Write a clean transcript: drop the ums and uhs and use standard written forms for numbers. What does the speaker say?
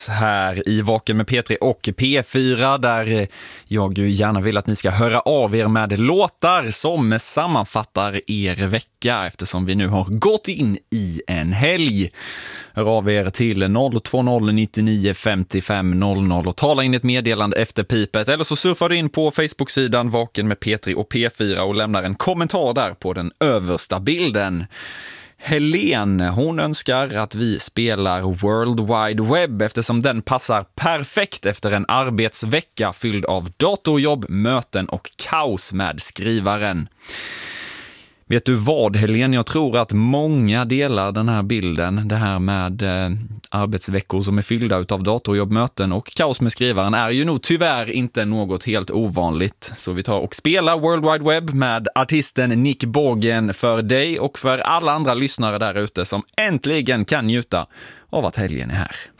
Här i Vaken med P3 och P4 där jag ju gärna vill att ni ska höra av er med låtar som sammanfattar er vecka eftersom vi nu har gått in i en helg. Hör av er till 020 99 55 00 och tala in ett meddelande efter pipet eller så surfar du in på Facebook-sidan Vaken med P3 och P4 och lämnar en kommentar där på den översta bilden. Helene, hon önskar att vi spelar World Wide Web eftersom den passar perfekt efter en arbetsvecka fylld av datorjobb, möten och kaos med skrivaren. Vet du vad, Helene? Jag tror att många delar den här bilden. Det här med arbetsveckor som är fyllda av datorjobb, möten och kaos med skrivaren är ju nog tyvärr inte något helt ovanligt. Så vi tar och spelar World Wide Web med artisten Nick Borgen för dig och för alla andra lyssnare där ute som äntligen kan njuta av att helgen är här.